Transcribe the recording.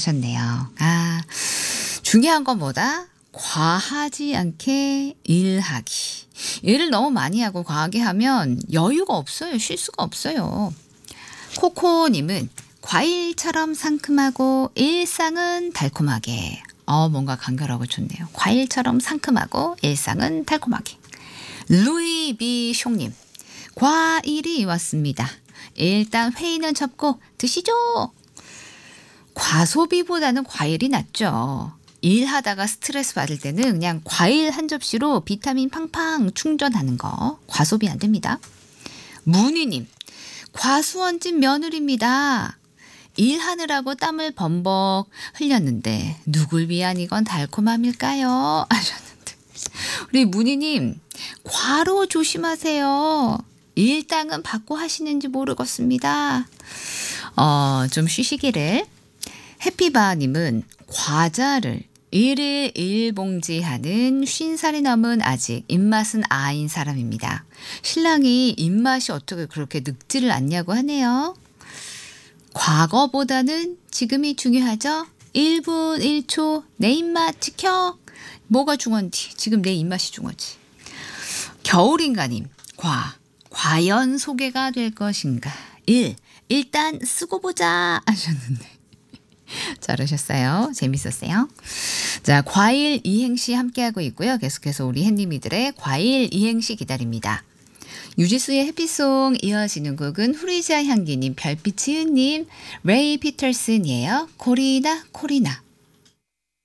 하셨네요. 아, 중요한 건 뭐다? 과하지 않게 일하기. 일을 너무 많이 하고 과하게 하면 여유가 없어요. 쉴 수가 없어요. 코코님은 과일처럼 상큼하고 일상은 달콤하게. 뭔가 간결하고 좋네요. 과일처럼 상큼하고 일상은 달콤하게. 루이비숑님, 과일이 왔습니다. 일단 회의는 접고 드시죠. 과소비보다는 과일이 낫죠. 일하다가 스트레스 받을 때는 그냥 과일 한 접시로 비타민 팡팡 충전하는 거. 과소비 안 됩니다. 문희님, 과수원집 며느리입니다. 일하느라고 땀을 범벅 흘렸는데 누굴 위한 이건 달콤함일까요? 하셨는데 우리 문희님, 과로 조심하세요. 일당은 받고 하시는지 모르겠습니다. 좀 쉬시기를. 해피바님은 과자를 1일 1봉지 하는 50살이 넘은 아직 입맛은 아인 사람입니다. 신랑이 입맛이 어떻게 그렇게 늙지를 않냐고 하네요. 과거보다는 지금이 중요하죠. 1분 1초 내 입맛 지켜. 뭐가 중요한지 지금 내 입맛이 중요하지. 겨울인가님, 과연 소개가 될 것인가. 일단 쓰고 보자 하셨는데 잘하셨어요. 재밌었어요. 자, 과일 이행시 함께하고 있고요. 계속해서 우리 햇님이들의 과일 이행시 기다립니다. 유지수의 해피송 이어지는 곡은 후리자 향기님, 별빛 지은님, 레이 피터슨이에요. 코리나 코리나.